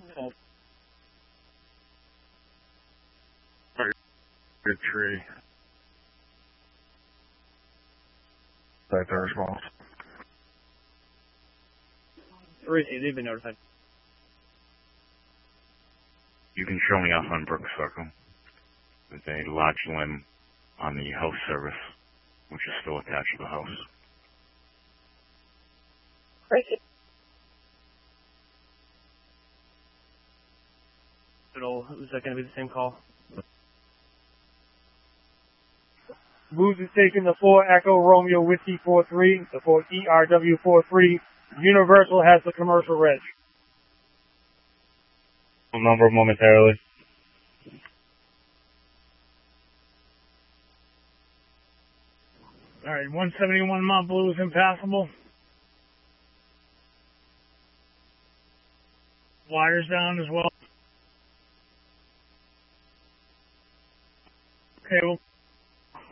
Good tree. That's our response. 3, they've been notified. You can show me off on Brook Circle. There's a large limb on the house service, which is still attached to the house. Crazy. Is that going to be the same call? Booz is taking the 4 Echo Romeo Whiskey 43, the 4 ERW 43. Universal has the commercial reg. Number momentarily. Alright, 171 Mount Blue is impassable. Wires down as well. Okay, well,